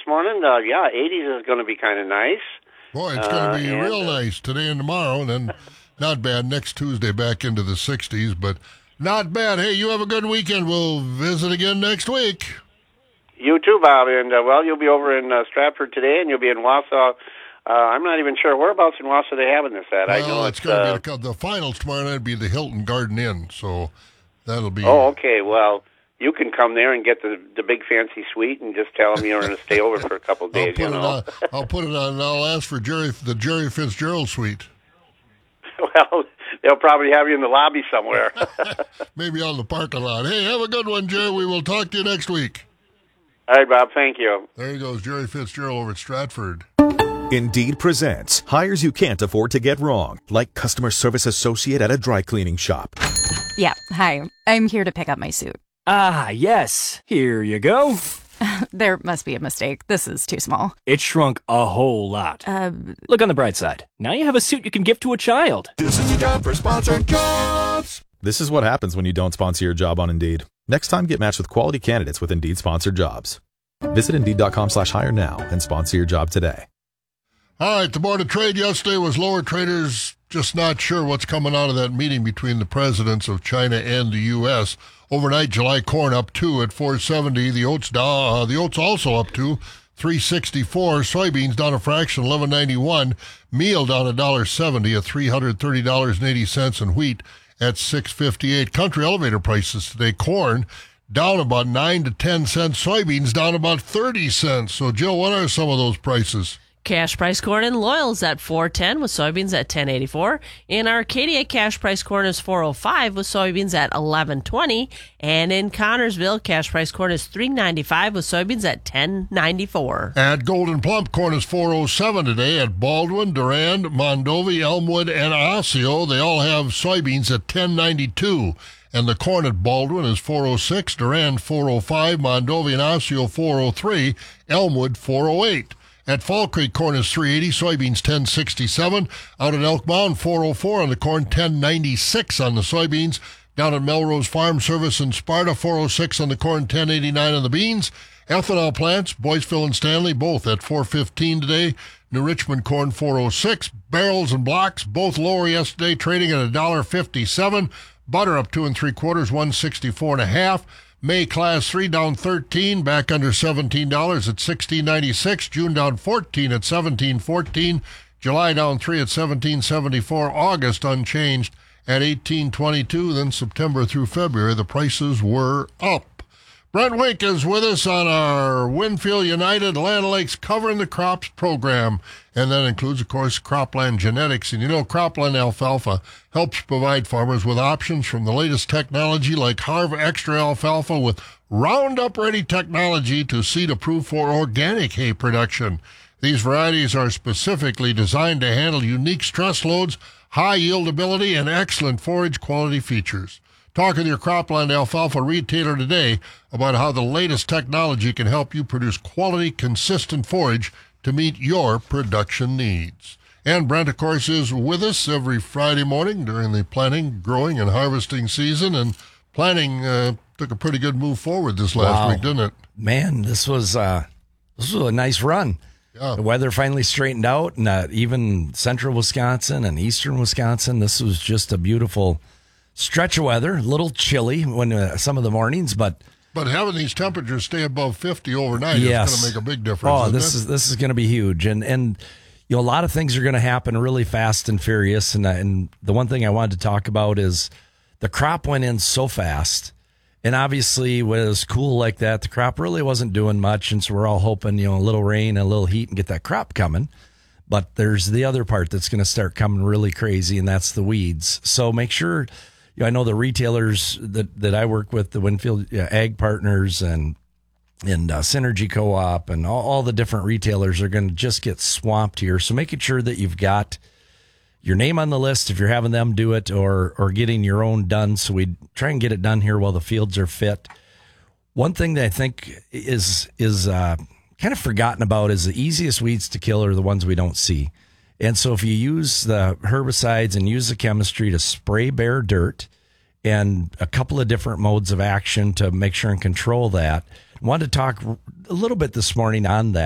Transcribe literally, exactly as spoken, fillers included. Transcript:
morning. Uh, yeah, eighties is going to be kind of nice. Boy, it's going to be uh, real and, uh, nice today and tomorrow, and then not bad next Tuesday back into the sixties, but not bad. Hey, you have a good weekend. We'll visit again next week. You too, Bob. And, uh, well, you'll be over in uh, Stratford today, and you'll be in Wausau. Uh, I'm not even sure whereabouts in Wausau they having this at. Well, I know it's, it's going uh, to be the, the finals tomorrow night. Be the Hilton Garden Inn, so that'll be. Oh, okay. Well, you can come there and get the the big fancy suite, and just tell them you're going to stay over for a couple of days. I'll put you it know. on. I'll put it on. And I'll ask for Jerry the Jerry Fitzgerald suite. Well, they'll probably have you in the lobby somewhere. Maybe on the parking lot. Hey, have a good one, Jerry. We will talk to you next week. All right, Bob. Thank you. There he goes, Jerry Fitzgerald over at Stratford. Indeed presents hires you can't afford to get wrong, like customer service associate at a dry cleaning shop. Yeah, hi. I'm here to pick up my suit. Ah, yes. Here you go. There must be a mistake. This is too small. It shrunk a whole lot. Uh, Look on the bright side. Now you have a suit you can give to a child. This is the job for sponsored jobs. This is what happens when you don't sponsor your job on Indeed. Next time, get matched with quality candidates with Indeed sponsored jobs. Visit Indeed.com slash hire now and sponsor your job today. All right, the Board of Trade yesterday was lower. Traders just not sure what's coming out of that meeting between the presidents of China and the U S Overnight, July corn up two at four seventy. The oats down. Uh, the oats also up two, three sixty-four. Soybeans down a fraction, eleven ninety-one. Meal down a dollar seventy at three hundred thirty dollars and eighty cents, and wheat at six fifty-eight. Country elevator prices today: corn down about nine to ten cents. Soybeans down about thirty cents. So, Jill, what are some of those prices? Cash price corn in Loyal's at four ten with soybeans at ten eighty-four. In Arcadia, cash price corn is four oh five with soybeans at eleven twenty. And in Connorsville, cash price corn is three ninety-five with soybeans at ten ninety-four. At Golden Plump, corn is four oh seven today. At Baldwin, Durand, Mondovi, Elmwood, and Osseo, they all have soybeans at ten ninety-two. And the corn at Baldwin is four oh six, Durand four oh five, Mondovi and Osseo four oh three, Elmwood four oh eight. At Fall Creek, corn is three eighty, soybeans ten sixty-seven. Out at Elk Mound, four oh four on the corn, ten ninety-six on the soybeans. Down at Melrose Farm Service in Sparta, four oh six on the corn, ten eighty-nine on the beans. Ethanol plants, Boyceville and Stanley, both at four fifteen today. New Richmond corn, four oh six. Barrels and blocks, both lower yesterday, trading at one fifty-seven. Butter up two and three quarters, one sixty-four and a half. May class three down thirteen, back under seventeen dollars at sixteen ninety-six. June down fourteen at seventeen fourteen. July down three at seventeen seventy-four. August unchanged at eighteen twenty-two. Then September through February, the prices were up. Brent Wink is with us on our Winfield United Land Lakes Covering the Crops program, and that includes, of course, Cropland Genetics. And you know, Cropland Alfalfa helps provide farmers with options from the latest technology like Harv Extra Alfalfa with Roundup-ready technology to seed approved for organic hay production. These varieties are specifically designed to handle unique stress loads, high yieldability, and excellent forage quality features. Talk with your Cropland Alfalfa retailer today about how the latest technology can help you produce quality, consistent forage to meet your production needs. And Brent, of course, is with us every Friday morning during the planting, growing, and harvesting season. And planting uh, took a pretty good move forward this last Wow. week, didn't it? Man, this was uh, this was a nice run. Yeah. The weather finally straightened out, and uh, even central Wisconsin and eastern Wisconsin, this was just a beautiful stretch of weather. A little chilly when uh, some of the mornings, but But having these temperatures stay above fifty overnight yes. is going to make a big difference. Oh, isn't this it? is this is going to be huge, and and you know a lot of things are going to happen really fast and furious. And uh, and the one thing I wanted to talk about is the crop went in so fast, and obviously when it was cool like that, the crop really wasn't doing much, and so we're all hoping you know a little rain, and a little heat, and get that crop coming. But there's the other part that's going to start coming really crazy, and that's the weeds. So make sure. You know, I know the retailers that, that I work with, the Winfield uh, Ag Partners and and uh, Synergy Co-op and all, all the different retailers are going to just get swamped here. So making sure that you've got your name on the list if you're having them do it or or getting your own done. So we try and get it done here while the fields are fit. One thing that I think is is uh, kind of forgotten about is the easiest weeds to kill are the ones we don't see. And so if you use the herbicides and use the chemistry to spray bare dirt and a couple of different modes of action to make sure and control that, I wanted to talk a little bit this morning on that.